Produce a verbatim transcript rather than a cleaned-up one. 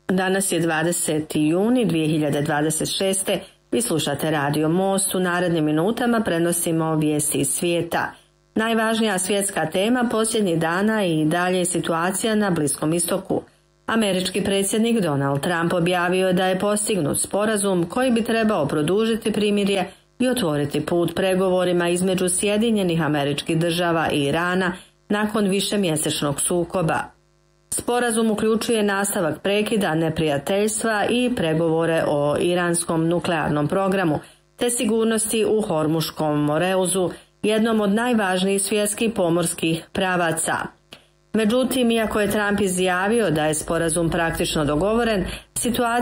Danas je dvadeseti juni dvije hiljade dvadeset šeste. Vi slušate Radio Most. U narednim minutama prenosimo vijesti iz svijeta. Najvažnija svjetska tema posljednjih dana i dalje je situacija na Bliskom istoku. Američki predsjednik Donald Trump objavio da je postignut sporazum koji bi trebao produžiti primirje i otvoriti put pregovorima između Sjedinjenih Američkih Država i Irana nakon višemjesečnog sukoba. Sporazum uključuje nastavak prekida neprijateljstva i pregovore o iranskom nuklearnom programu te sigurnosti u Hormuškom moreuzu, jednom od najvažnijih svjetskih pomorskih pravaca. Međutim, iako je Trump izjavio da je sporazum praktično dogovoren, situacija